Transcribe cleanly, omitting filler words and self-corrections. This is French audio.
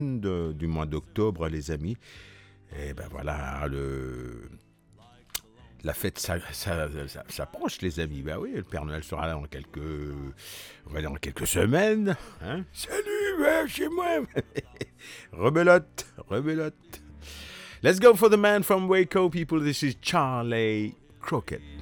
du mois d'octobre, les amis. Et ben voilà, la fête s'approche, les amis. Ben oui, le Père Noël sera là on va dire dans quelques semaines. Hein. Salut, ouais, chez moi. Rebelote, rebelote. Let's go for the man from Waco, people. This is Charlie Crockett.